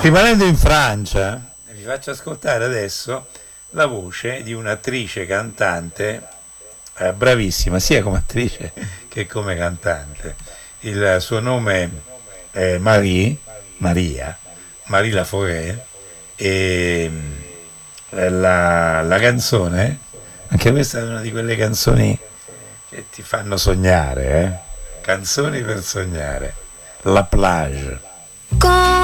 Rimanendo in Francia, vi faccio ascoltare adesso la voce di un'attrice cantante bravissima, sia come attrice che come cantante. Il suo nome è Marie Laforêt, e la canzone, anche questa è una di quelle canzoni che ti fanno sognare, canzoni per sognare. La plage.